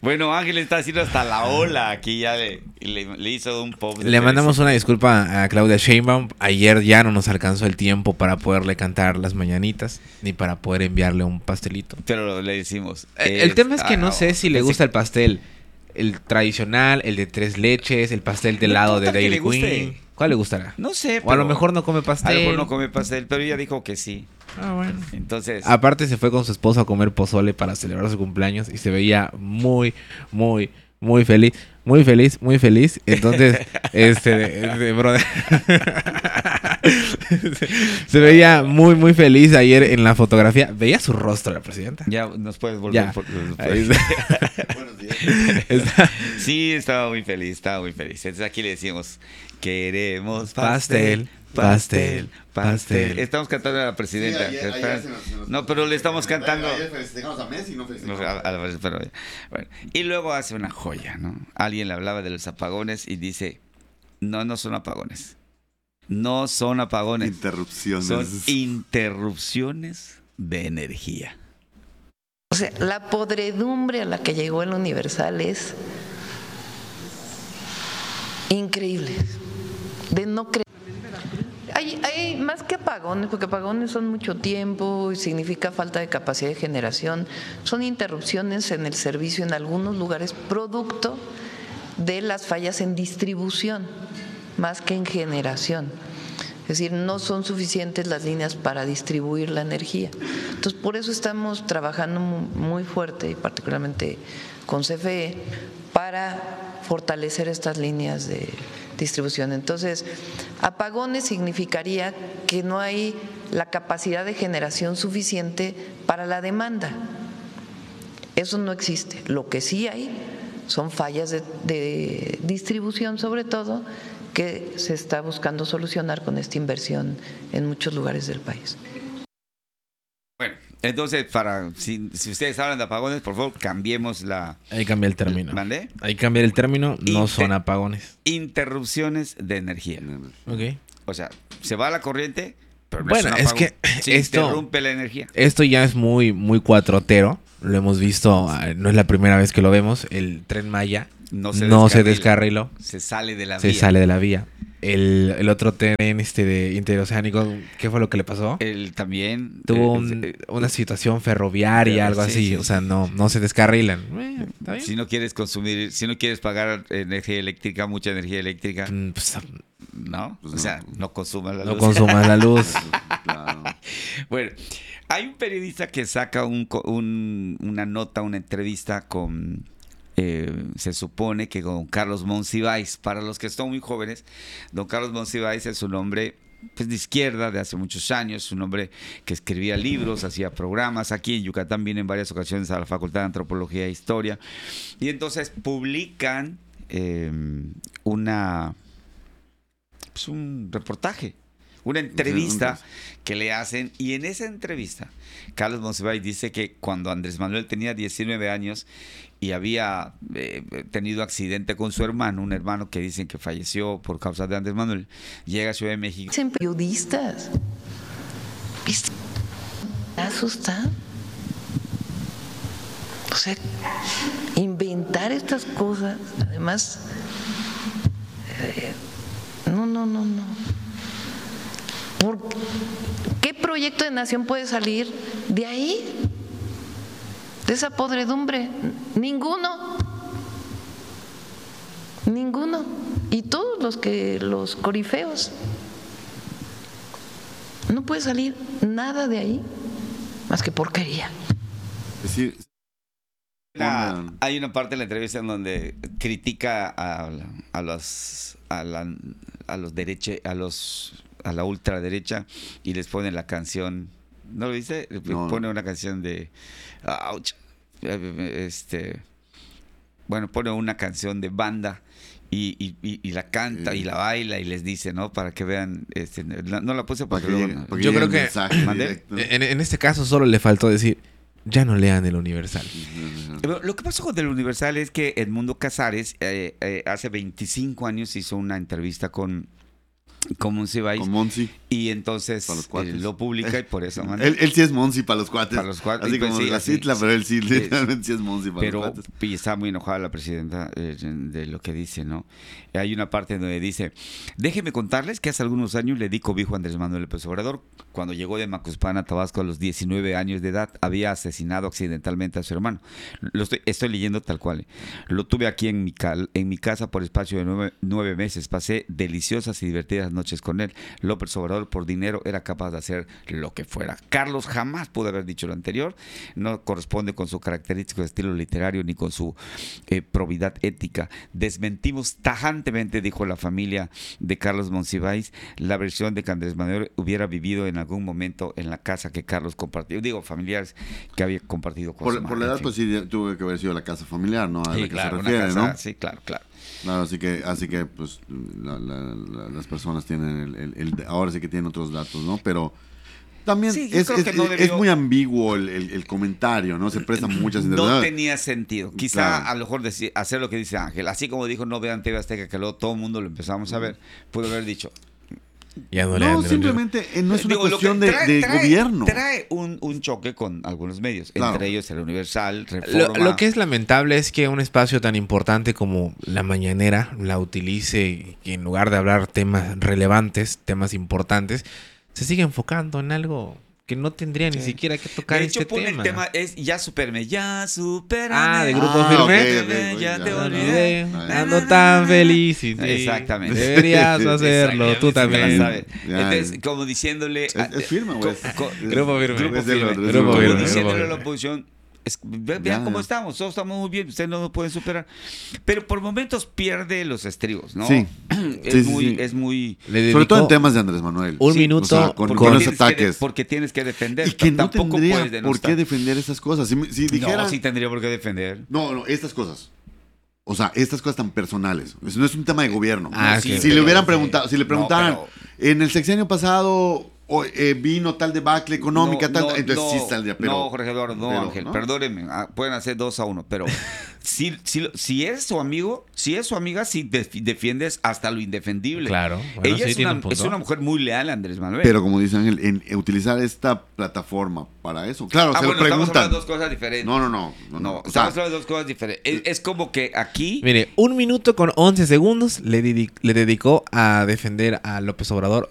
Bueno, Ángel está haciendo hasta la ola. Aquí ya le hizo un pop. Le mandamos una disculpa a Claudia Sheinbaum. Ayer ya no nos alcanzó el tiempo para poderle cantar las mañanitas, ni para poder enviarle un pastelito. Pero le decimos. El tema es que no sé si le gusta el pastel. El tradicional, el de 3 leches, el pastel de helado de Dairy Queen. ¿Cuál le gustará? No sé. O a lo mejor no come pastel. A lo mejor no come pastel, pero ella dijo que sí. Ah, bueno. Entonces. Aparte se fue con su esposo a comer pozole para celebrar su cumpleaños y se veía muy, muy, muy feliz. Muy feliz, muy feliz. Entonces, brother. Se veía muy, muy feliz ayer en la fotografía. Veía su rostro la presidenta. Ya nos puedes volver. Buenos días. Sí, estaba muy feliz, estaba muy feliz. Entonces aquí le decimos, queremos pastel. Estamos cantando a la presidenta. Sí, ayer se nos- No, pero le estamos cantando. Ayer festejamos a Messi, no festejamos Bueno, y luego hace una joya, ¿no? Alguien le hablaba de los apagones y dice, no son apagones. No son apagones. Interrupciones. Son interrupciones de energía. O sea, la podredumbre a la que llegó el Universal es increíble. De no creer. Hay más que apagones, porque apagones son mucho tiempo y significa falta de capacidad de generación. Son interrupciones en el servicio en algunos lugares, producto de las fallas en distribución, más que en generación. Es decir, no son suficientes las líneas para distribuir la energía. Entonces, por eso estamos trabajando muy fuerte, y particularmente con CFE, para fortalecer estas líneas de distribución. Entonces, apagones significaría que no hay la capacidad de generación suficiente para la demanda. Eso no existe. Lo que sí hay son fallas de distribución, sobre todo, que se está buscando solucionar con esta inversión en muchos lugares del país. Bueno, entonces, si ustedes hablan de apagones, por favor, cambiemos la... Ahí cambia el término. ¿Mandé? Ahí cambia el término, no son apagones. Interrupciones de energía. Ok. O sea, se va la corriente, pero no bueno, es un es apagón. que Se esto interrumpe la energía. Esto ya es muy, muy cuatrotero. Lo hemos visto, no es la primera vez que lo vemos. El Tren Maya no se descarriló. Se sale de la Se vía. sale de la vía. El otro tren de interoceánico, ¿qué fue lo que le pasó? Él también Tuvo una situación ferroviaria, algo sí, así. sí, o sea, no se descarrilan. ¿Está bien? Si no quieres pagar energía eléctrica, mucha energía eléctrica, Pues, ¿no? Pues o sea, no consumas la no luz. consumas la luz. Claro. Bueno, hay un periodista que saca una nota, una entrevista con, se supone que con Carlos Monsiváis. Para los que son muy jóvenes, don Carlos Monsiváis es un hombre pues, de izquierda de hace muchos años, un hombre que escribía libros, hacía programas. Aquí en Yucatán viene en varias ocasiones a la Facultad de Antropología e Historia. Y entonces publican un reportaje, una entrevista que le hacen, y en esa entrevista Carlos Monsiváis dice que cuando Andrés Manuel tenía 19 años y había tenido accidente con su hermano, un hermano que dicen que falleció por causa de Andrés Manuel, llega a Ciudad de México. Dicen periodistas. ¿Viste? Asustan. O sea, inventar estas cosas, además, no. ¿Qué proyecto de nación puede salir de ahí? De esa podredumbre. Ninguno. Y todos los corifeos. No puede salir nada de ahí más que porquería. Es decir, Hay una parte de la entrevista en donde critica a la ultraderecha y les pone la canción. ¿No lo viste? No. Pone una canción de ouch. Bueno, pone una canción de banda y la canta y la baila y les dice, ¿no? Para que vean, no la puse porque luego Yo creo que ¿Mandé? en este caso solo le faltó decir, ya no lean el Universal. Lo que pasó con el Universal es que Edmundo Casares hace 25 años hizo una entrevista con Con Monsiváis. Con Monsi. Y entonces Para los cuates. lo publica y por eso manda. Él sí es Monsi para los cuates. Para los cuates. Así Y pues como sí, la así. Citla, pero él sí, Sí. literalmente sí es Monsi para Pero los cuates. y está muy enojada la presidenta de lo que dice, ¿no? Hay una parte donde dice, déjenme contarles que hace algunos años le di cobijo a Andrés Manuel López Obrador. Cuando llegó de Macuspana, Tabasco, a los 19 años de edad, había asesinado accidentalmente a su hermano. Estoy leyendo tal cual. Lo tuve aquí en mi casa por espacio de 9 meses. Pasé deliciosas y divertidas noches con él. López Obrador, por dinero, era capaz de hacer lo que fuera. Carlos jamás pudo haber dicho lo anterior. No corresponde con su característico estilo literario ni con su probidad ética. Desmentimos tajantemente, dijo la familia de Carlos Monsiváis, la versión de que Andrés Manuel hubiera vivido en algún momento en la casa que Carlos compartió. Digo, familiares que había compartido con su madre. Por la edad, En fin. pues sí, tuvo que haber sido la casa familiar, ¿no? A Sí, la que claro, se una refiere, casa, ¿no? sí, claro. Claro, así que pues las personas tienen ahora sí que tienen otros datos, ¿no? Pero también Sí, yo creo que no es debió- muy ambiguo el comentario, ¿no? Se presta muchas No interpretaciones. tenía sentido. Quizá Claro. a lo mejor hacer lo que dice Ángel. Así como dijo no vean TV Azteca, que luego todo el mundo lo empezamos a ver, pudo haber dicho. Ya no, le No, dan- simplemente no es una Digo, lo que cuestión de gobierno. Trae un choque con algunos medios, Claro. entre ellos el Universal, Reforma. Lo que es lamentable es que un espacio tan importante como la mañanera la utilice y en lugar de hablar temas relevantes, temas importantes, se sigue enfocando en algo que no tendría ni siquiera que tocar de hecho, este pone tema. el tema es ya superme. Ah, de Grupo Ah, Firme. ok, ok, Ya ya. te Me olvidé. olvidé, ando tan feliz sin ti. Exactamente. Deberías hacerlo, tú Exactamente, también. se la sabe. Ya. Entonces, como diciéndole... ¿Es firme o es? Grupo Firme. Grupo Es de Firme. los- Grupo Como Firme, diciéndole a Grupo la Firme. oposición... Vean Ya, cómo ya. estamos, todos estamos muy bien, ustedes no nos pueden superar. Pero por momentos pierde los estribos, ¿no? Sí. Es Sí, sí, muy... sí. Es muy Le dedicó Sobre todo en temas de Andrés Manuel. un Sí, minuto o sea, con porque los tienes ataques. porque tienes que defender. Y que no Tampoco tendría puedes por denostar. qué defender esas cosas. Si dijera... No, sí tendría por qué defender. No, estas cosas. O sea, estas cosas tan personales. Eso no es un tema de gobierno. Ah, No, sí, si pero- le hubieran preguntado, si le No, preguntaran, pero- en el sexenio pasado vino tal debacle económica, tal, entonces sí saldría. Pero, no, Jorge Eduardo, no, pero, Ángel, ¿no? perdónenme, pueden hacer 2-1, pero si es su amigo, si es su amiga, si defiendes hasta lo indefendible. Claro, bueno, Ella sí, es, tiene una, un punto. es una mujer muy leal a Andrés Manuel. Pero como dice Ángel, en utilizar esta plataforma para eso. Claro, se bueno, lo estamos preguntan. hablando de dos cosas diferentes. No. No, O sea, estamos hablando de dos cosas diferentes. Es como que aquí... Mire, 1 minuto con 11 segundos le dedicó a defender a López Obrador